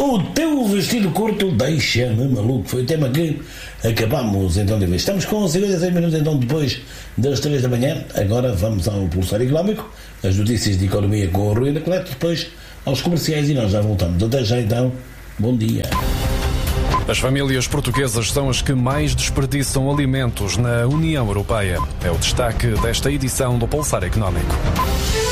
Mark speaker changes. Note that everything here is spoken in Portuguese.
Speaker 1: O teu vestido curto deixa-me maluco. Foi o tema que acabamos então de ver. Estamos com 56 minutos então depois das 3 da manhã. Agora vamos ao Pulsar Económico, as notícias de economia com o Rui Anacleto, depois aos comerciais e nós já voltamos. Até já então, bom dia.
Speaker 2: As famílias portuguesas são as que mais desperdiçam alimentos na União Europeia. É o destaque desta edição do Pulsar Económico.